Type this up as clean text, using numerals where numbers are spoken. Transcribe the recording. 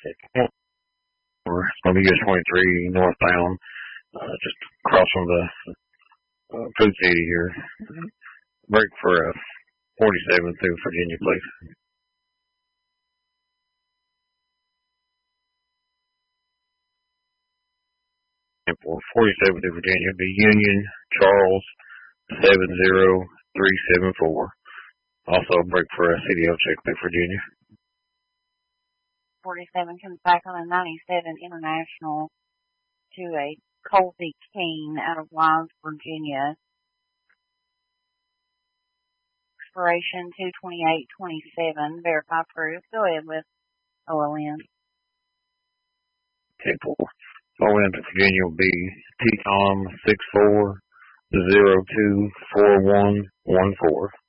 It's going to be US 23 northbound, just across from the Food City here. Break for 47 through Virginia, please. And for 47 through Virginia, be Union Charles 70374. Also break for CDL check through Virginia. 47 comes back on a 97 International to a Colby King out of Lyons, Virginia. Expiration 2/28/27. Verify proof. Go ahead with OLN. Okay, for OLN to Virginia will be TCOM 64024114.